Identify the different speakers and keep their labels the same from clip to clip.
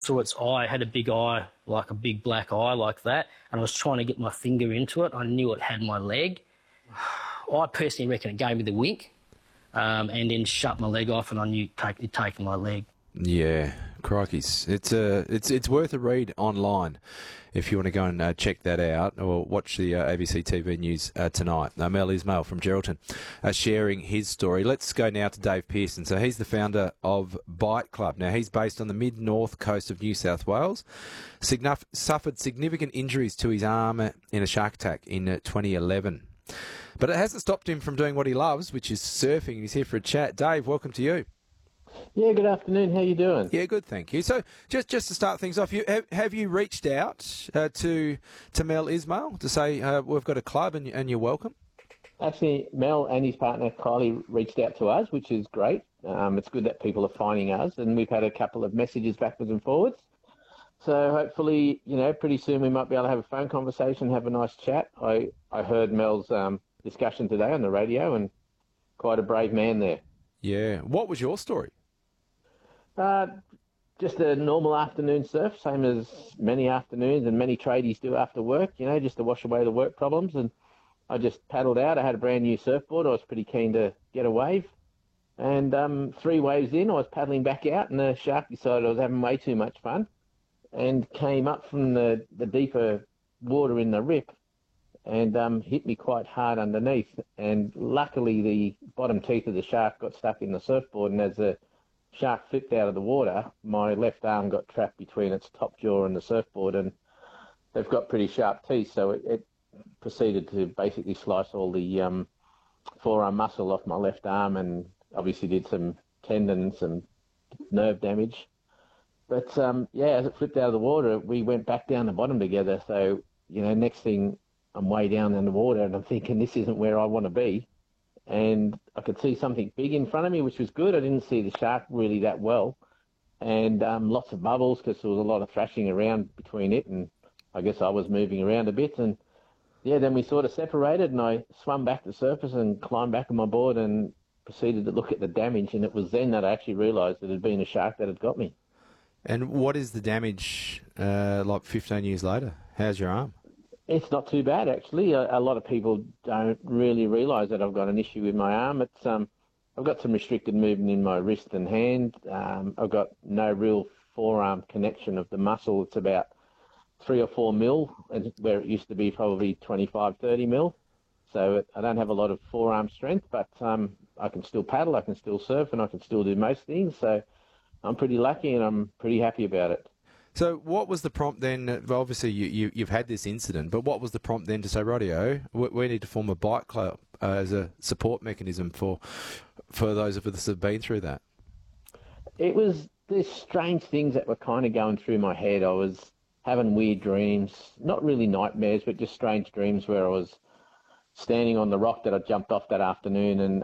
Speaker 1: to its eye. It had a big eye, like a big black eye like that, and I was trying to get my finger into it. I knew it had my leg. I personally reckon it gave me the wink, and then shut my leg off, and I knew it'd taken my leg.
Speaker 2: Yeah, crikeys. It's worth a read online if you want to go and check that out, or watch the ABC TV news tonight. Mel Ismail from Geraldton sharing his story. Let's go now to Dave Pearson. So he's the founder of Bite Club. Now, he's based on the mid-north coast of New South Wales. Suffered significant injuries to his arm in a shark attack in 2011. But it hasn't stopped him from doing what he loves, which is surfing. He's here for a chat. Dave, welcome to you.
Speaker 3: Yeah, good afternoon. How you doing?
Speaker 2: Yeah, good, thank you. So, just to start things off, have you reached out to Mel Ismail to say we've got a club and you're welcome?
Speaker 3: Actually, Mel and his partner Kylie reached out to us, which is great. It's good that people are finding us, and we've had a couple of messages backwards and forwards. So hopefully, pretty soon we might be able to have a phone conversation, have a nice chat. I heard Mel's discussion today on the radio, and quite a brave man there.
Speaker 2: Yeah. What was your story?
Speaker 3: Just a normal afternoon surf, same as many afternoons and many tradies do after work, just to wash away the work problems. And I just paddled out. I had a brand new surfboard. I was pretty keen to get a wave. And 3 waves in, I was paddling back out, and the shark decided I was having way too much fun and came up from the deeper water in the rip and hit me quite hard underneath. And luckily, the bottom teeth of the shark got stuck in the surfboard, and as the shark flipped out of the water, my left arm got trapped between its top jaw and the surfboard, and they've got pretty sharp teeth, so it proceeded to basically slice all the forearm muscle off my left arm, and obviously did some tendon and some nerve damage. But as it flipped out of the water, we went back down the bottom together. So, next thing, I'm way down in the water, and I'm thinking, this isn't where I want to be. And I could see something big in front of me, which was good. I didn't see the shark really that well. And lots of bubbles, because there was a lot of thrashing around between it, and I guess I was moving around a bit. And, then we sort of separated, and I swam back to the surface and climbed back on my board and proceeded to look at the damage. And it was then that I actually realised it had been a shark that had got me.
Speaker 2: And what is the damage like 15 years later? How's your arm?
Speaker 3: It's not too bad, actually. A lot of people don't really realise that I've got an issue with my arm. It's I've got some restricted movement in my wrist and hand. I've got no real forearm connection of the muscle. It's about 3 or 4 mil, where it used to be probably 25, 30 mil. So I don't have a lot of forearm strength, but I can still paddle, I can still surf, and I can still do most things. So I'm pretty lucky, and I'm pretty happy about it.
Speaker 2: So what was the prompt then? Well, obviously, you've had this incident, but what was the prompt then to say, rightio, we need to form a bike club as a support mechanism for those of us that have been through that? It
Speaker 3: was these strange things that were kind of going through my head. I was having weird dreams, not really nightmares, but just strange dreams where I was standing on the rock that I jumped off that afternoon, and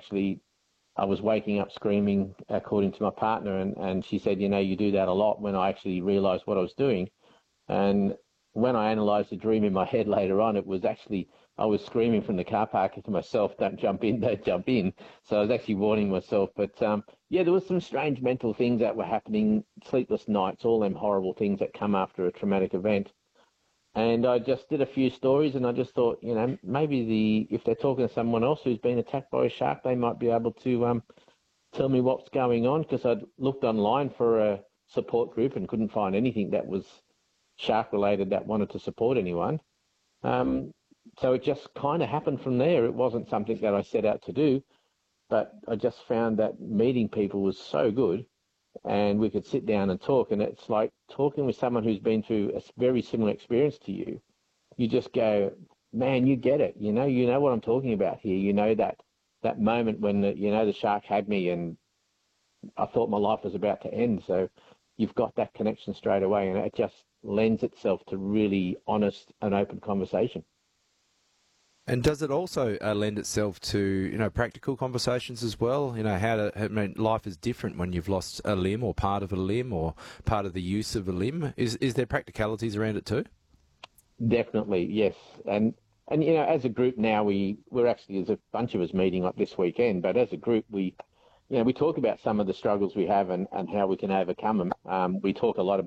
Speaker 3: I was waking up screaming, according to my partner, and she said, you do that a lot, when I actually realised what I was doing. And when I analysed the dream in my head later on, it was actually, I was screaming from the car park to myself, don't jump in, don't jump in. So I was actually warning myself. But there was some strange mental things that were happening, sleepless nights, all them horrible things that come after a traumatic event. And I just did a few stories, and I just thought, maybe if they're talking to someone else who's been attacked by a shark, they might be able to tell me what's going on, because I'd looked online for a support group and couldn't find anything that was shark-related that wanted to support anyone. So it just kind of happened from there. It wasn't something that I set out to do, but I just found that meeting people was so good, and we could sit down and talk, and it's like talking with someone who's been through a very similar experience to you. You just go, man, you get it. You know what I'm talking about here. You know that moment when the shark had me, and I thought my life was about to end. So you've got that connection straight away, and it just lends itself to really honest and open conversation.
Speaker 2: And does it also lend itself to, practical conversations as well? Life is different when you've lost a limb or part of a limb or part of the use of a limb. Is there practicalities around it too? Definitely, yes. And as a group now, we're actually, as a bunch of us meeting like this weekend, but as a group, we talk about some of the struggles we have and how we can overcome them. We talk a lot about